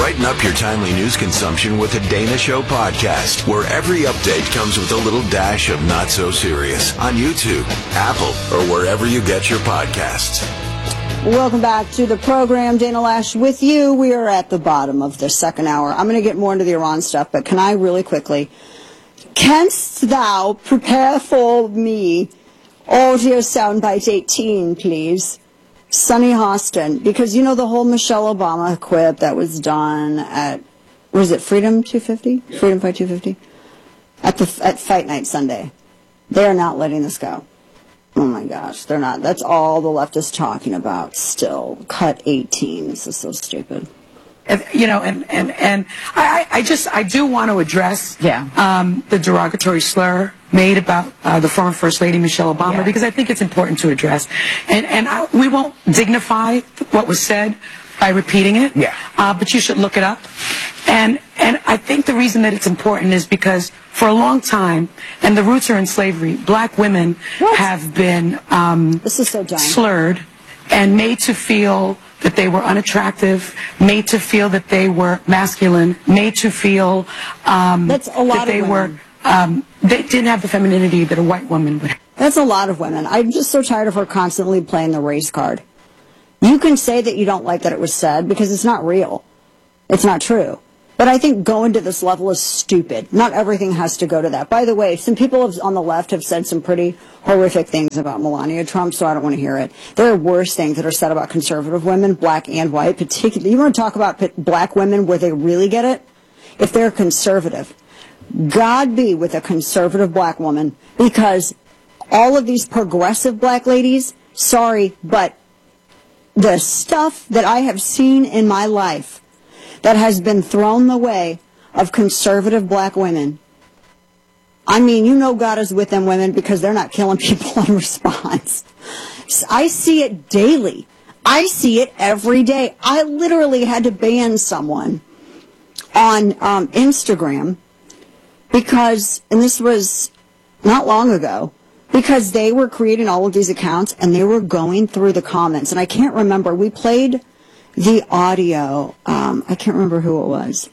Brighten up your timely news consumption with the Dana Show podcast, where every update comes with a little dash of not so serious on YouTube, Apple, or wherever you get your podcasts. Welcome back to the program. Dana Loesch with you. We are at the bottom of the second hour. I'm going to get more into the Iran stuff, but can I really quickly? Canst thou prepare for me audio soundbite 18, please? Sunny Hostin, because you know the whole Michelle Obama quip that was done at, was it Freedom 250? Yeah. Freedom Fight 250? At Fight Night Sunday. They are not letting this go. Oh my gosh, they're not. That's all the left is talking about still. Cut 18. This is so stupid. You know, and I do want to address the derogatory slur made about the former First Lady Michelle Obama, because I think it's important to address. And we won't dignify what was said by repeating it, but you should look it up. And I think the reason that it's important is because for a long time, and the roots are in slavery, black women have been this is so dumb. Slurred and made to feel that they were unattractive, made to feel that they were masculine, made to feel That's a lot that they of were they didn't have the femininity that a white woman would have. That's a lot of women. I'm just so tired of her constantly playing the race card. You can say that you don't like that it was said because it's not real. It's not true. But I think going to this level is stupid. Not everything has to go to that. By the way, some people on the left have said some pretty horrific things about Melania Trump, so I don't want to hear it. There are worse things that are said about conservative women, black and white, particularly. You want to talk about black women where they really get it? If they're conservative. God be with a conservative black woman, because all of these progressive black ladies, sorry, but the stuff that I have seen in my life that has been thrown the way of conservative black women. I mean, you know God is with them women because they're not killing people in response. I see it daily. I see it every day. I literally had to ban someone on Instagram because, and this was not long ago, because they were creating all of these accounts and they were going through the comments. And I can't remember. We played the audio. I can't remember who it was.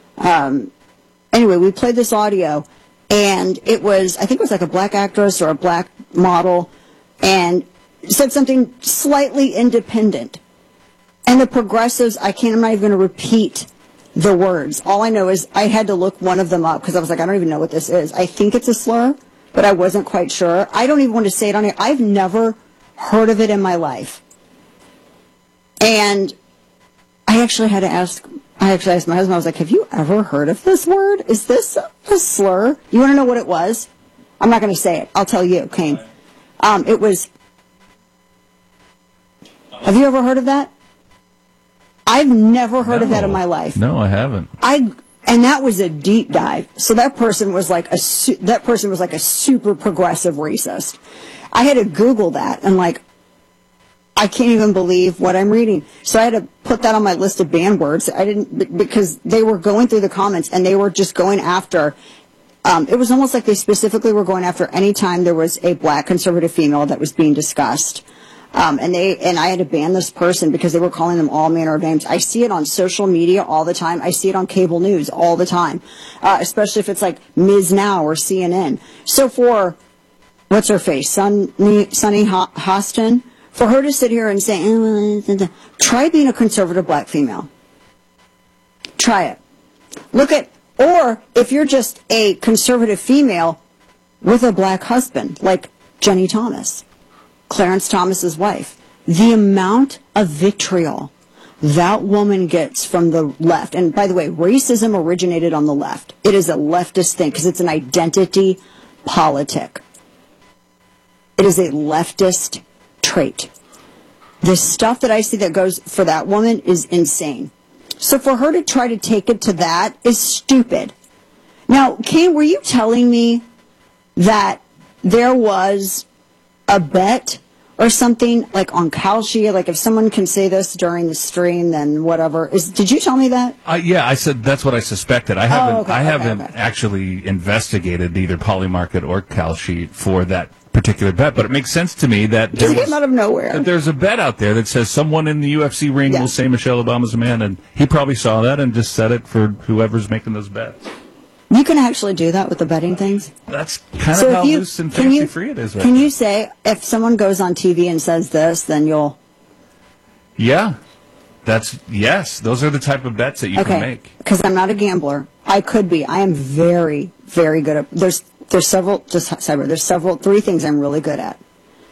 Anyway, we played this audio, and it was, I think it was like a black actress or a black model, and said something slightly independent. And the progressives, I'm not even going to repeat the words. All I know is I had to look one of them up because I was like, I don't even know what this is. I think it's a slur, but I wasn't quite sure. I don't even want to say it on here. I've never heard of it in my life. And I actually asked my husband, I was like, have you ever heard of this word? Is this a slur? You want to know what it was? I'm not going to say it. I'll tell you, Kane. It was, have you ever heard of that? I've never heard of that in my life. No, I haven't. And that was a deep dive. So that person was like a super progressive racist. I had to Google that and I can't even believe what I'm reading. So I had to put that on my list of banned words. I didn't, because they were going through the comments and they were just going after, it was almost like they specifically were going after any time there was a black conservative female that was being discussed. And I had to ban this person because they were calling them all manner of names. I see it on social media all the time. I see it on cable news all the time, especially if it's like Ms. Now or CNN. So for, what's her face, Sunny Hostin, for her to sit here and say, try being a conservative black female. Try it. Or if you're just a conservative female with a black husband, like Jenny Thomas, Clarence Thomas's wife, the amount of vitriol that woman gets from the left. And by the way, racism originated on the left. It is a leftist thing because it's an identity politic. It is a leftist trait. The stuff that I see that goes for that woman is insane. So for her to try to take it to that is stupid. Now, Kane, were you telling me that there was a bet or something like on Kalshi, like if someone can say this during the stream, then whatever? Did you tell me that? Yeah, I said that's what I suspected. I haven't actually investigated either Polymarket or Kalshi for that particular bet, but it makes sense to me that Just came out of nowhere. That there's a bet out there that says someone in the UFC ring will say Michelle Obama's a man, and he probably saw that and just said it for whoever's making those bets. You can actually do that with the betting things. That's kind of how loose and fancy-free it is right Can now. you say, if someone goes on TV and says this, then you'll... Yeah. Yes, those are the type of bets that you can make. Because I'm not a gambler. I could be. I am very, very good at... There's several... Three things I'm really good at.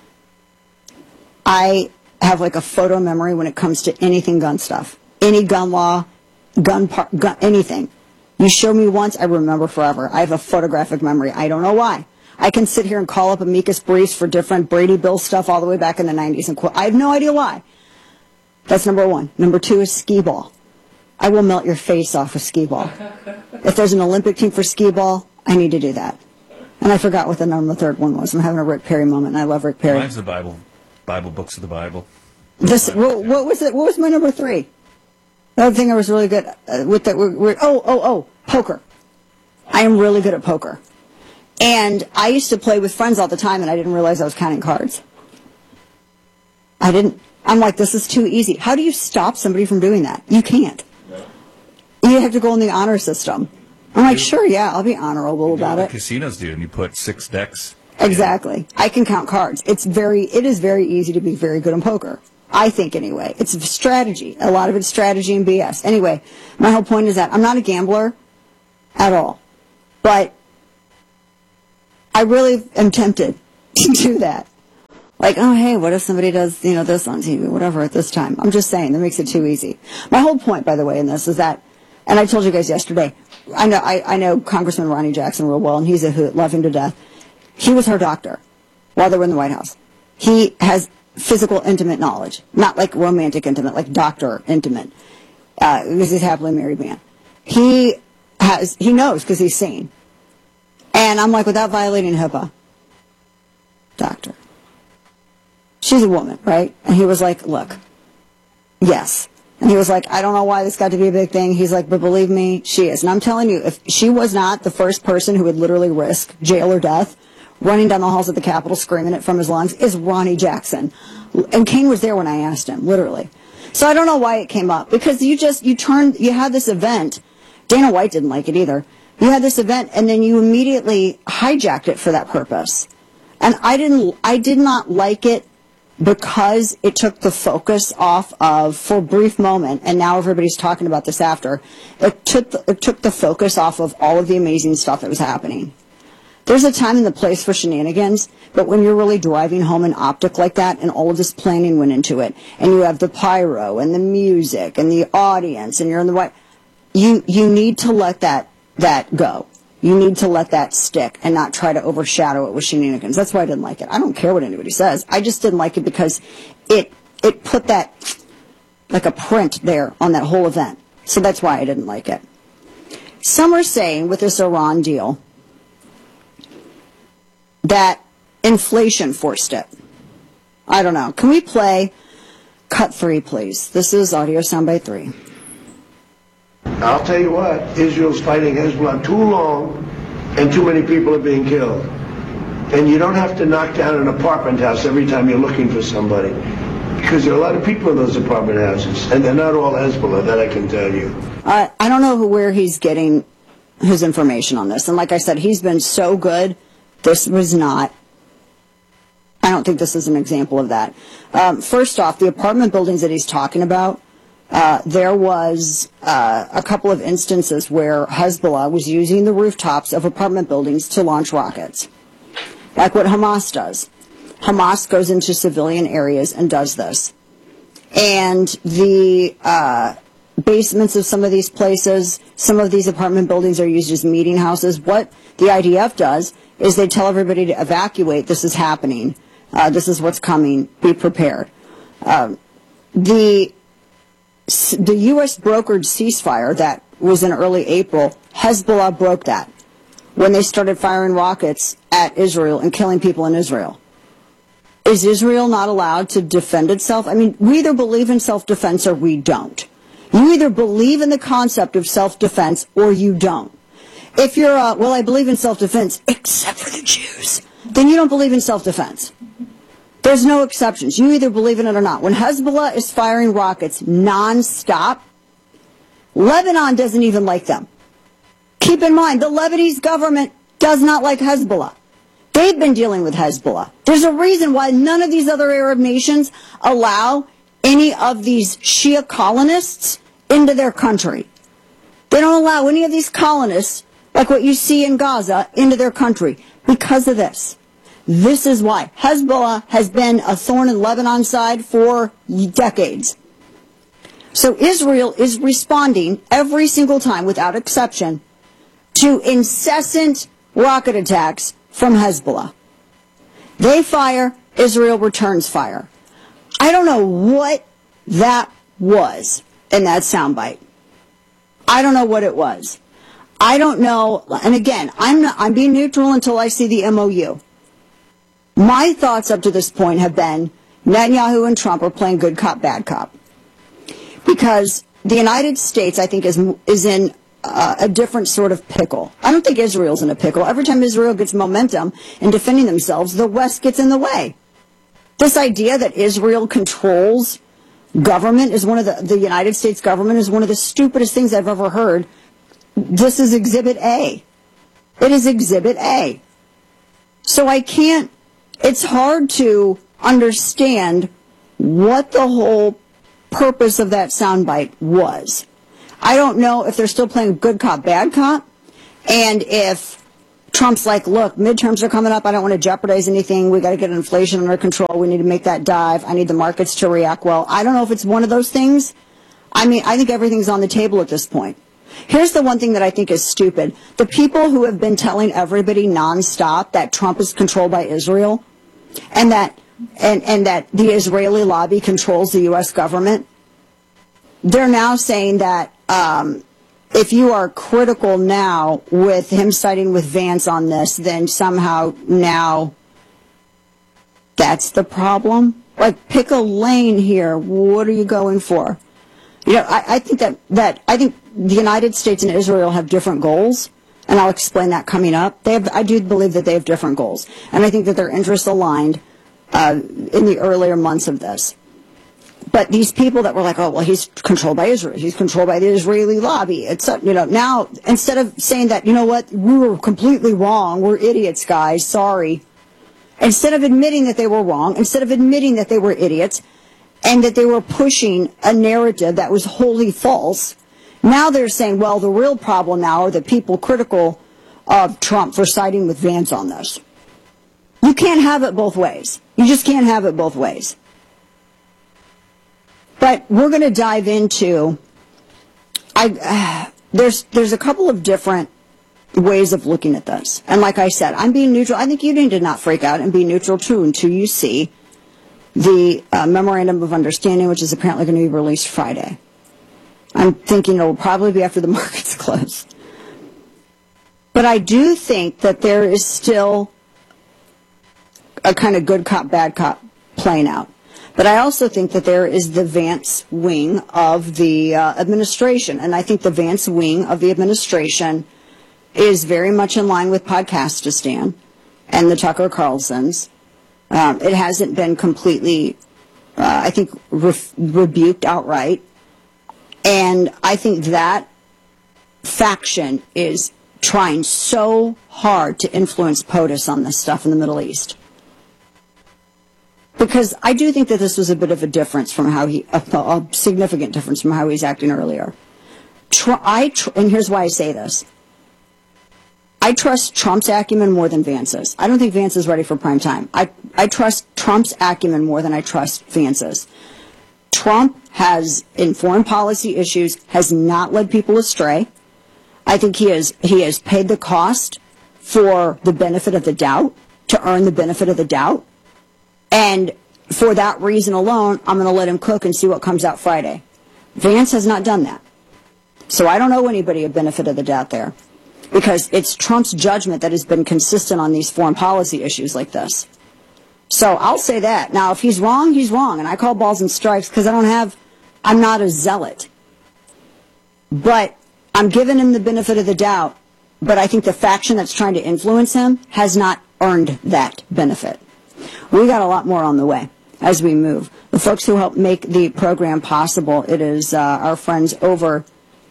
I have like a photo memory when it comes to anything gun stuff. Any gun law, gun anything. You show me once, I remember forever. I have a photographic memory. I don't know why. I can sit here and call up amicus briefs for different Brady Bill stuff all the way back in the 90s and quote. I have no idea why. That's number one. Number two is skee ball. I will melt your face off with skee ball. If there's an Olympic team for skee ball, I need to do that. And I forgot what the third one was. I'm having a Rick Perry moment, and I love Rick Perry. Mine's the Bible books of the Bible. What was it? What was my number three? The other thing I was really good with that. Poker. I am really good at poker. And I used to play with friends all the time, and I didn't realize I was counting cards. I'm like, this is too easy. How do you stop somebody from doing that? You can't. You have to go in the honor system. I'm like, sure, yeah, I'll be honorable about it. Casinos do, and you put 6 decks. Exactly. I can count cards. It is very easy to be very good in poker. I think, anyway. It's strategy. A lot of it's strategy and BS. Anyway, my whole point is that I'm not a gambler at all. But I really am tempted to do that. Like, oh, hey, what if somebody does, this on TV, whatever, at this time? I'm just saying, that makes it too easy. My whole point, by the way, in this is that, and I told you guys yesterday, I know Congressman Ronnie Jackson real well, and he's a hoot, love him to death. He was her doctor while they were in the White House. He has physical, intimate knowledge. Not like romantic intimate, like doctor intimate. Because he's a happily married man. He knows because he's seen. And I'm like, without violating HIPAA, doctor. She's a woman, right? And he was like, look, yes. And he was like, I don't know why this got to be a big thing. He's like, but believe me, she is. And I'm telling you, if she was not the first person who would literally risk jail or death, running down the halls of the Capitol screaming it from his lungs, is Ronnie Jackson. And King was there when I asked him, literally. So I don't know why it came up. Because you had this event. Dana White didn't like it either. You had this event, and then you immediately hijacked it for that purpose. And I did not like it because it took the focus off of, for a brief moment, and now everybody's talking about this after, it took the focus off of all of the amazing stuff that was happening. There's a time and the place for shenanigans, but when you're really driving home an optic like that, and all of this planning went into it, and you have the pyro, and the music, and the audience, and you're in the right, you need to let that go. You need to let that stick and not try to overshadow it with shenanigans. That's why I didn't like it. I don't care what anybody says. I just didn't like it because it put that, like a print there on that whole event. So that's why I didn't like it. Some are saying with this Iran deal that inflation forced it. I don't know. Can we play cut 3, please? This is audio soundbite 3. I'll tell you what, Israel's fighting Hezbollah too long and too many people are being killed. And you don't have to knock down an apartment house every time you're looking for somebody. Because there are a lot of people in those apartment houses. And they're not all Hezbollah, that I can tell you. I don't know where he's getting his information on this. And like I said, he's been so good. This was not. I don't think this is an example of that. First off, the apartment buildings that he's talking about, there was a couple of instances where Hezbollah was using the rooftops of apartment buildings to launch rockets, like what Hamas does. Hamas goes into civilian areas and does this. And the basements of some of these places, some of these apartment buildings are used as meeting houses. What the IDF does is they tell everybody to evacuate. This is happening. This is what's coming. Be prepared. The U.S. brokered ceasefire that was in early April, Hezbollah broke that when they started firing rockets at Israel and killing people in Israel. Is Israel not allowed to defend itself? I mean, we either believe in self-defense or we don't. You either believe in the concept of self-defense or you don't. If you're, well, I believe in self-defense, except for the Jews. then you don't believe in self-defense. There's no exceptions. You either believe in it or not. When Hezbollah is firing rockets nonstop, Lebanon doesn't even like them. Keep in mind, the Lebanese government does not like Hezbollah. They've been dealing with Hezbollah. There's a reason why none of these other Arab nations allow any of these Shia colonists into their country. They don't allow any of these colonists, like what you see in Gaza, into their country because of this. This is why Hezbollah has been a thorn in Lebanon's side for decades. So Israel is responding every single time, without exception, to incessant rocket attacks from Hezbollah. They fire, Israel returns fire. I don't know what that was in that soundbite. I don't know what it was. I don't know, and again, I'm being neutral until I see the MOU. My thoughts up to this point have been Netanyahu and Trump are playing good cop, bad cop. Because the United States, I think, is in a different sort of pickle. I don't think Israel's in a pickle. Every time Israel gets momentum in defending themselves, the West gets in the way. This idea that Israel controls government is one of the United States government is one of the stupidest things I've ever heard. This is Exhibit A. It is Exhibit A. So it's hard to understand what the whole purpose of that soundbite was. I don't know if they're still playing good cop, bad cop, and if Trump's like, look, midterms are coming up, I don't want to jeopardize anything, we got to get inflation under control, we need to make that dive, I need the markets to react well. I don't know if it's one of those things. I mean, I think everything's on the table at this point. Here's the one thing that I think is stupid. The people who have been telling everybody nonstop that Trump is controlled by Israel and that the Israeli lobby controls the U.S. government, they're now saying that if you are critical now with him siding with Vance on this, then somehow now that's the problem. Like, pick a lane here. What are you going for? You know, I think that I think the United States and Israel have different goals, and I'll explain that coming up. I do believe that they have different goals, and I think that their interests aligned in the earlier months of this. But these people that were like, oh, well, he's controlled by Israel, he's controlled by the Israeli lobby. It's, you know, now instead of saying that, you know what, we were completely wrong, we're idiots, guys, sorry. Instead of admitting that they were wrong, instead of admitting that they were idiots, and that they were pushing a narrative that was wholly false, now they're saying, well, the real problem now are the people critical of Trump for siding with Vance on this. You can't have it both ways. You just can't have it both ways. But we're going to dive into, there's a couple of different ways of looking at this. And like I said, I'm being neutral. I think you need to not freak out and be neutral too until you see the Memorandum of Understanding, which is apparently going to be released Friday. I'm thinking it will probably be after the markets close. But I do think that there is still a kind of good cop, bad cop playing out. But I also think that there is the Vance wing of the administration. And I think the Vance wing of the administration is very much in line with Podcastistan and the Tucker Carlsons. It hasn't been completely, I think, rebuked outright. And I think that faction is trying so hard to influence POTUS on this stuff in the Middle East. Because I do think that this was a bit of a difference from how a significant difference from how he was acting earlier. And here's why I say this. I trust Trump's acumen more than Vance's. I don't think Vance is ready for prime time. I trust Trump's acumen more than I trust Vance's. Trump has, in foreign policy issues, has not led people astray. I think he has paid the cost for the benefit of the doubt, to earn the benefit of the doubt. And for that reason alone, I'm going to let him cook and see what comes out Friday. Vance has not done that. So I don't owe anybody a benefit of the doubt there, because it's Trump's judgment that has been consistent on these foreign policy issues like this. So I'll say that. Now, if he's wrong, he's wrong. And I call balls and strikes because I'm not a zealot. But I'm giving him the benefit of the doubt. But I think the faction that's trying to influence him has not earned that benefit. We got a lot more on the way as we move. The folks who helped make the program possible, it is our friends over,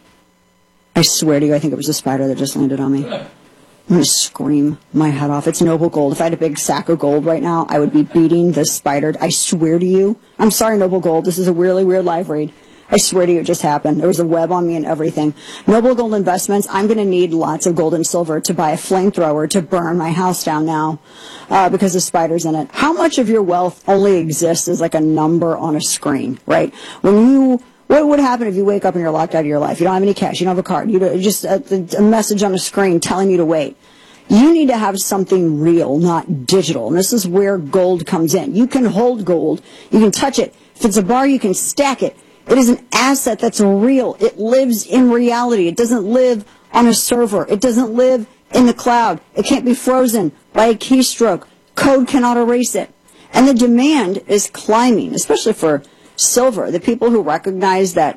I swear to you, I think it was a spider that just landed on me. I'm going to scream my head off. It's Noble Gold. If I had a big sack of gold right now, I would be beating this spider. I swear to you. I'm sorry, Noble Gold. This is a really weird live read. I swear to you, it just happened. There was a web on me and everything. Noble Gold Investments, I'm going to need lots of gold and silver to buy a flamethrower to burn my house down now because the spiders in it. How much of your wealth only exists as like a number on a screen, right? What would happen if you wake up and you're locked out of your life? You don't have any cash. You don't have a card. Just a message on a screen telling you to wait. You need to have something real, not digital. And this is where gold comes in. You can hold gold. You can touch it. If it's a bar, you can stack it. It is an asset that's real. It lives in reality. It doesn't live on a server. It doesn't live in the cloud. It can't be frozen by a keystroke. Code cannot erase it. And the demand is climbing, especially for silver. The people who recognize that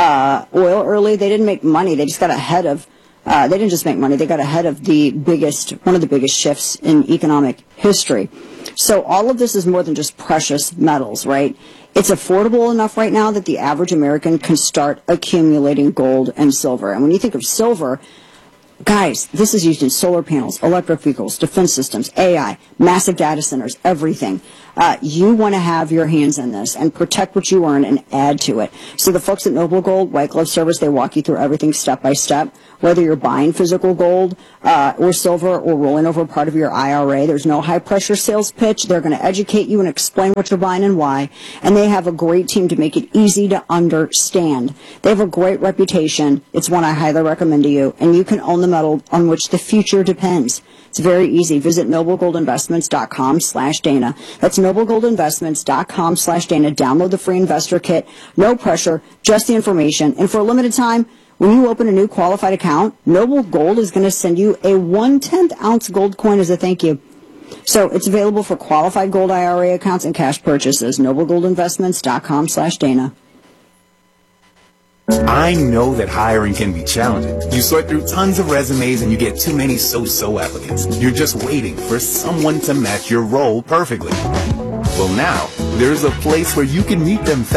oil early, they didn't make money. They just got ahead of, they didn't just make money. They got ahead of one of the biggest shifts in economic history. So all of this is more than just precious metals, right? It's affordable enough right now that the average American can start accumulating gold and silver. And when you think of silver, guys, this is used in solar panels, electric vehicles, defense systems, AI, massive data centers, everything. You want to have your hands in this and protect what you earn and add to it. So the folks at Noble Gold, White Glove Service, they walk you through everything step by step. Whether you're buying physical gold or silver or rolling over part of your IRA, there's no high-pressure sales pitch. They're going to educate you and explain what you're buying and why. And they have a great team to make it easy to understand. They have a great reputation. It's one I highly recommend to you. And you can own the metal on which the future depends. It's very easy. Visit noblegoldinvestments.com/Dana. That's noblegoldinvestments.com/Dana. Download the free investor kit. No pressure, just the information. And for a limited time, when you open a new qualified account, Noble Gold is going to send you a 1/10 ounce gold coin as a thank you. So it's available for qualified gold IRA accounts and cash purchases. noblegoldinvestments.com/Dana. I know that hiring can be challenging. You sort through tons of resumes and you get too many so-so applicants. You're just waiting for someone to match your role perfectly. Well, now, there's a place where you can meet them fast.